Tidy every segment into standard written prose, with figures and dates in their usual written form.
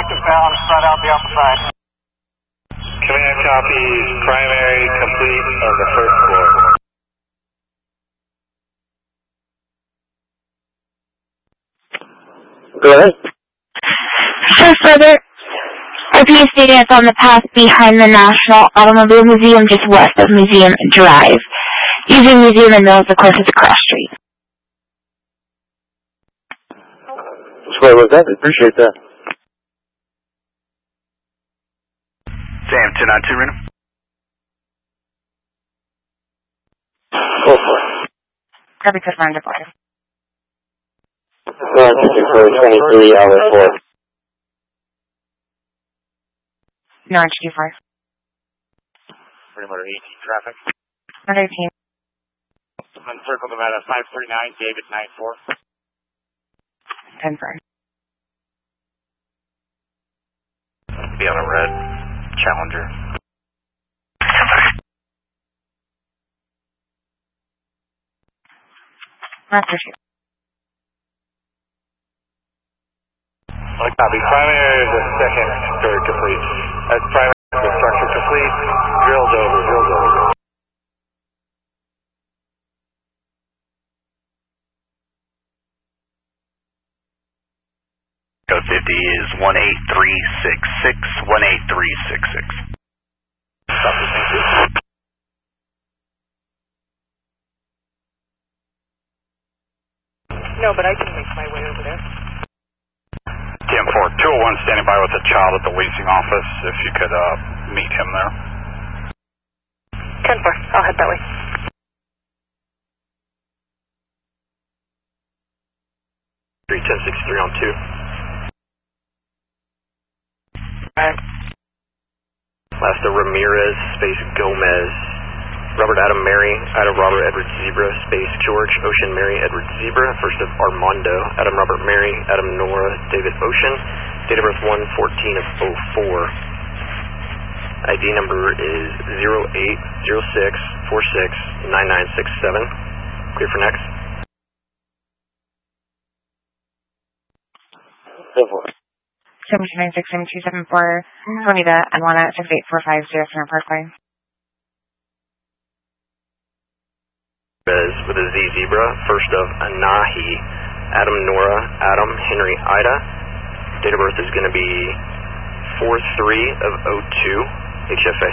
active bound, spread out the outside. Command copies, primary complete on the first floor. Go ahead. So further, RPA stated it's on the path behind the National Automobile Museum, just west of Museum Drive. Using Museum and Mills, of course, it's a cross street. Square was that? Appreciate that. Sam 292 Reno. Go for it. Copy, code round up order. 23 hour 4. No, it's too far. Pretty motor 18 traffic. 118. Uncircle Nevada 539, David 94. 10 for. Be on a red Challenger. Master shoot. Copy. Primary is the second third complete. That's primary is the structure complete. Drill's over, drill's over. Code 50 is 18366, 18366. Stop the safety. No, but I can make my way over there. TM4, 201 standing by with a child at the leasing office. If you could meet him there. 10-4, I'll head that way. Three 1063 on 2. Last of Ramirez, space Gomez. Robert Adam Mary, Adam Robert Edward Zebra, space George Ocean Mary Edward Zebra. First of Armando, Adam Robert Mary, Adam Nora David Ocean. Date of birth 1/14 of 04. ID number is 0806469967. Clear for next. Go for it. 729-67274, Sonida, Atlanta, 68450 Center Parkway. With a Z Zebra, first of Anahi, Adam Nora, Adam Henry Ida. Date of birth is going to be 4/3 of 02, HFA.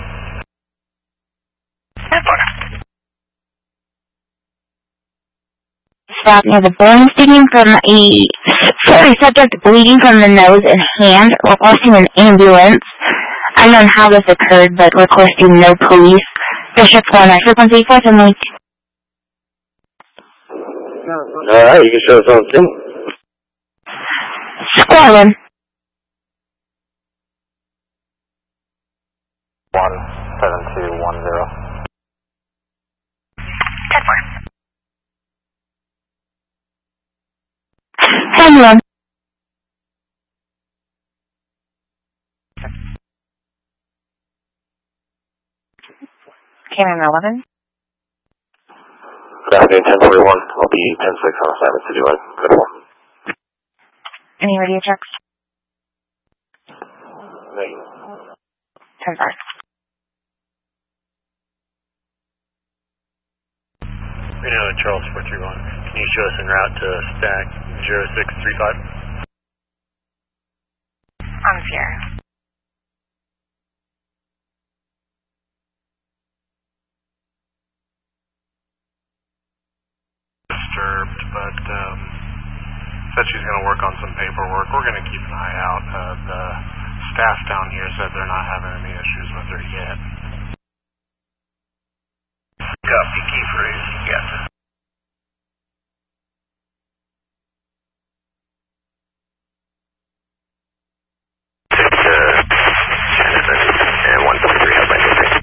Stop near the bone, bleeding from subject bleeding from the nose and hand, requesting an ambulance. I don't know how this occurred, but requesting no police. Bishop 1, frequency 478. Alright, you can show us on too. Square 1. 17210. 10-1. Canon 11. Good afternoon, 1041. I'll be 10-6 on assignment to do it. Good one. Any radio checks? Negative. 10-5. Reno Charles 431. Can you show us en route to stack 0635? On Sierra. Disturbed, but said she's going to work on some paperwork. We're going to keep an eye out. The staff down here said they're not having any issues with her yet. Copy, key phrase, yes. And 1.3 has my name.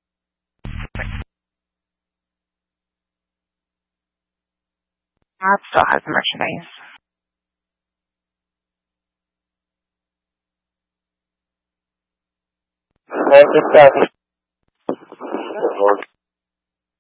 That still has the merchandise. Good stuff.